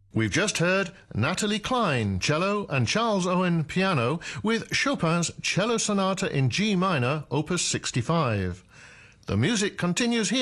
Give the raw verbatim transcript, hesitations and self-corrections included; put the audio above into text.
We've just heard Natalie Klein, cello, and Charles Owen, piano, with Chopin's Cello Sonata in G minor, opus sixty-five. The music continues here.